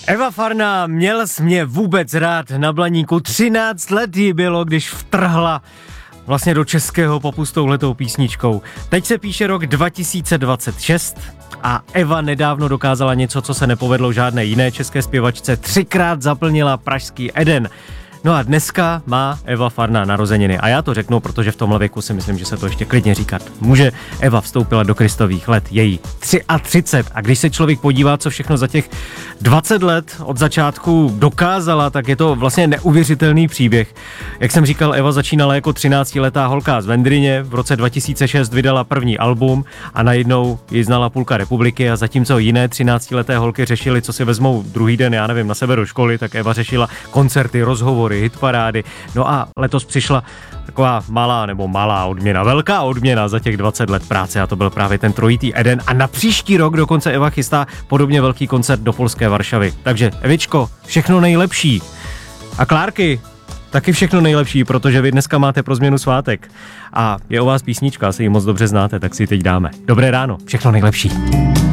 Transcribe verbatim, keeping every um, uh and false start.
Eva Farná, měl jsi mě vůbec rád na Blaníku, třináct let jí bylo, když vtrhla vlastně do českého popu s touhletou písničkou. Teď se píše rok dva tisíce dvacet šest a Eva nedávno dokázala něco, co se nepovedlo žádné jiné české zpěvačce, třikrát zaplnila pražský Eden. No a dneska má Eva Farná narozeniny a já to řeknu, protože v tomhle věku si myslím, že se to ještě klidně říkat může. Eva vstoupila do Kristových let, její třicet tři a když se člověk podívá, co všechno za těch dvacet let od začátku dokázala, tak je to vlastně neuvěřitelný příběh. Jak jsem říkal, Eva začínala jako třináctiletá holka z Vendryně, v roce dva tisíce šest vydala první album a najednou ji znala půlka republiky a zatímco jiné třináctileté holky řešily, co si vezmou druhý den, já nevím, na sebe do školy, tak Eva řešila koncerty, rozhovory, hitparády. No a letos přišla taková malá nebo malá odměna, velká odměna za těch dvacet let práce a to byl právě ten trojitý Eden a na příští rok dokonce Eva chystá podobně velký koncert do polské Varšavy. Takže Evičko, všechno nejlepší. A Klárky, taky všechno nejlepší, protože vy dneska máte pro změnu svátek. A je o vás písnička, asi ji moc dobře znáte, tak si ji teď dáme. Dobré ráno, všechno nejlepší.